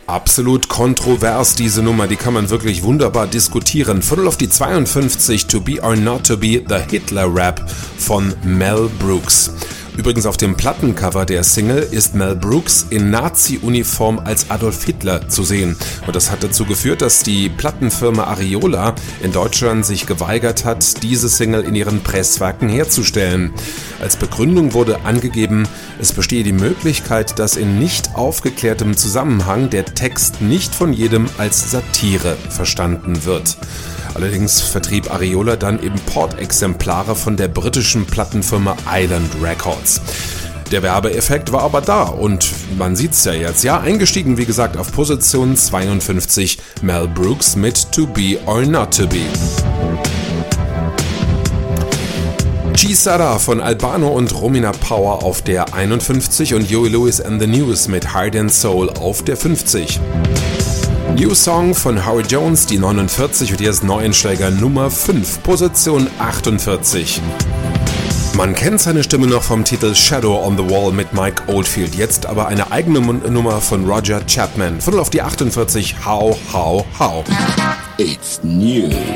Absolut kontrovers diese Nummer, die kann man wirklich wunderbar diskutieren. Viertel auf die 52, To Be or Not To Be, The Hitler Rap von Mel Brooks. Übrigens auf dem Plattencover der Single ist Mel Brooks in Nazi-Uniform als Adolf Hitler zu sehen. Und das hat dazu geführt, dass die Plattenfirma Ariola in Deutschland sich geweigert hat, diese Single in ihren Presswerken herzustellen. Als Begründung wurde angegeben, es bestehe die Möglichkeit, dass in nicht aufgeklärtem Zusammenhang der Text nicht von jedem als Satire verstanden wird. Allerdings vertrieb Ariola dann Importexemplare von der britischen Plattenfirma Island Records. Der Werbeeffekt war aber da und man sieht's ja jetzt. Ja, eingestiegen wie gesagt auf Position 52 Mel Brooks mit To Be or Not To Be. G-Sara von Albano und Romina Power auf der 51 und Joey Lewis and the News mit Heart and Soul auf der 50. New Song von Harry Jones, die 49 und hier ist Neueinsteiger Nummer 5, Position 48. Man kennt seine Stimme noch vom Titel Shadow on the Wall mit Mike Oldfield, jetzt aber eine eigene Nummer von Roger Chapman. Viertel auf die 48, How, How, How. It's new.